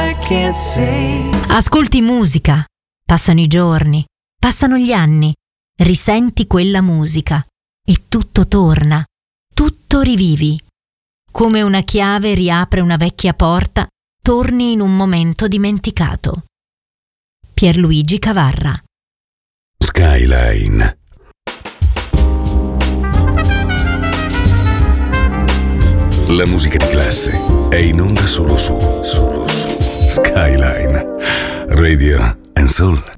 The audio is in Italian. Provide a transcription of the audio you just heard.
I can't say. Ascolti musica, passano i giorni, passano gli anni, risenti quella musica e tutto torna, tutto rivivi. Come una chiave riapre una vecchia porta, torni in un momento dimenticato. Pierluigi Cavarra. Skyline. La musica di classe è in onda solo su Skyline Radio and Soul.